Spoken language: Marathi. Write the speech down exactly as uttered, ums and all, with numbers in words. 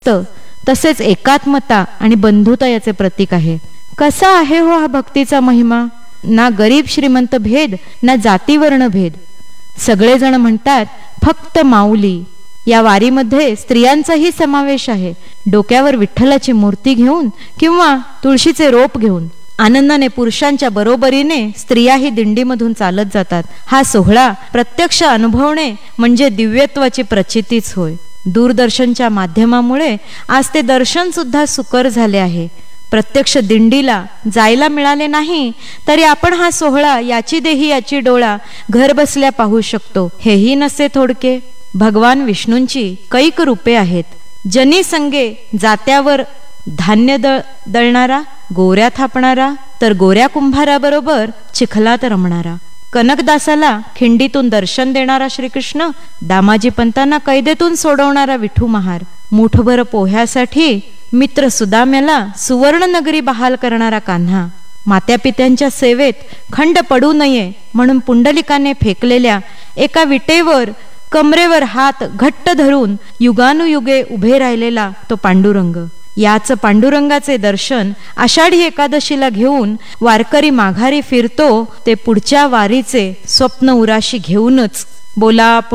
तसेच एकात्मता आणि बंधुता याचे प्रतीक आहे. कसा आहे हो हा भक्तीचा महिमा? ना गरीब श्रीमंत भेद, ना जातीवर्ण भेद. सगळेजण म्हणतात फक्त माऊली. या वारीमध्ये स्त्रियांचाही समावेश आहे. डोक्यावर विठ्ठलाची मूर्ती घेऊन किंवा तुळशीचे रोप घेऊन आनंदाने पुरुषांच्या बरोबरीने स्त्रियाही दिंडीमधून चालत जातात. हा सोहळा प्रत्यक्ष अनुभवणे म्हणजे दिव्यत्वाची प्रचितीच होय. दूरदर्शनच्या माध्यमामुळे आज ते दर्शन सुद्धा सुकर झाले आहे. प्रत्यक्ष दिंडीला जायला मिळाले नाही तरी आपण हा सोहळा याची देही याची डोळा घर बसल्या पाहू शकतो. हेही नसे थोडके. भगवान विष्णूंची कैक रूपे आहेत. जनी संगे जात्यावर धान्य दळ दळणारा, गोऱ्या थापणारा, तर गोऱ्या कुंभाराबरोबर चिखलात रमणारा. कनकदासाला खिंडीतून दर्शन देणारा श्रीकृष्ण, दामाजी पंतांना कैदेतून सोडवणारा विठू महार, मुठभर पोह्यासाठी मित्र सुदाम्याला सुवर्णनगरी बहाल करणारा कान्हा, मात्यापित्यांच्या सेवेत खंड पडू नये म्हणून पुंडलिकाने फेकलेल्या एका विटेवर कमरेवर हात घट्ट धरून युगानुयुगे उभे राहिलेला तो पांडुरंग. याच पांडुरंगाचे दर्शन आषाढी एकादशीला घेऊन वारकरी माघारी फिरतो ते पुढच्या वारीचे स्वप्न उराशी घेऊनच. बोला